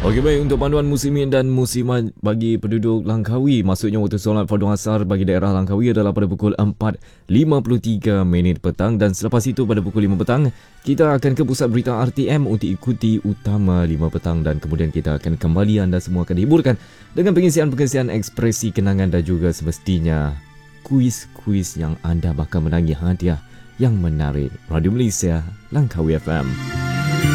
Okey, baik, untuk panduan muslimin dan muslimat bagi penduduk Langkawi, maksudnya waktu solat fardu asar bagi daerah Langkawi adalah pada pukul 4.53 petang, dan selepas itu pada pukul 5 petang kita akan ke pusat berita RTM untuk ikuti utama 5 petang, dan kemudian kita akan kembali, anda semua akan dihiburkan dengan pengisian-pengisian ekspresi kenangan dan juga semestinya kuis-kuis yang anda bakal menangi hadiah yang menarik. Radio Malaysia, Langkawi FM.